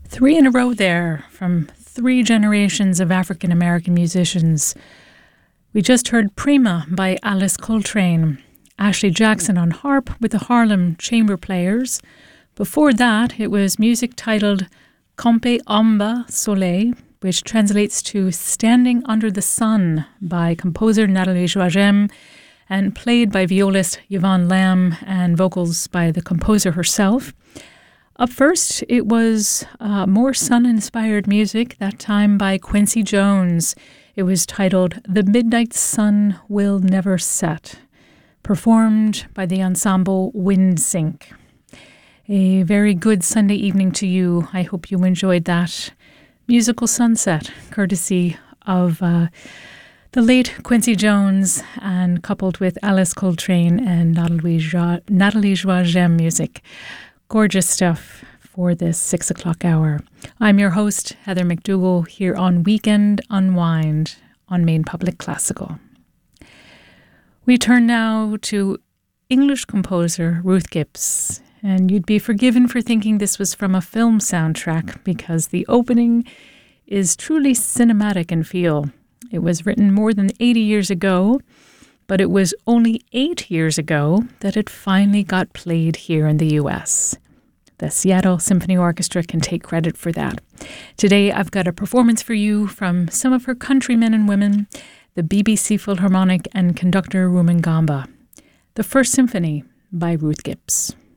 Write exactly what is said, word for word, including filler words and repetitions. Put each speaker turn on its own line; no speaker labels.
Three in a row there from three generations of African American musicians. We just heard Prima by Alice Coltrane, Ashley Jackson on harp with the Harlem Chamber Players. Before that, it was music titled Campe Amba Soleil, which translates to Standing Under the Sun by composer Nathalie Joachim and played by violist Yvonne Lamb and vocals by the composer herself. Up first, it was uh, more sun-inspired music, that time by Quincy Jones. It was titled The Midnight Sun Will Never Set, performed by the ensemble Windsink. A very good Sunday evening to you. I hope you enjoyed that musical sunset, courtesy of uh, the late Quincy Jones and coupled with Alice Coltrane and Nathalie, jo- Nathalie Joachim music. Gorgeous stuff for this six o'clock hour. I'm your host, Heather McDougall, here on Weekend Unwind on Maine Public Classical. We turn now to English composer Ruth Gibbs, and you'd be forgiven for thinking this was from a film soundtrack because the opening is truly cinematic in feel. It was written more than eighty years ago, but it was only eight years ago that it finally got played here in the U S. The Seattle Symphony Orchestra can take credit for that. Today, I've got a performance for you from some of her countrymen and women, the B B C Philharmonic and conductor Rumangamba. The First Symphony by Ruth Gibbs.